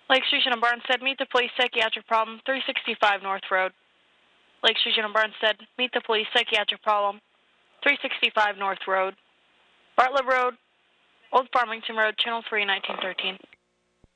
Lake Station and Barnstead, meet the police psychiatric problem, 365 North Road. Lake Station and Barnstead, meet the police psychiatric problem, 365 North Road. Bartlett Road, Old Farmington Road, Channel 3, 1913.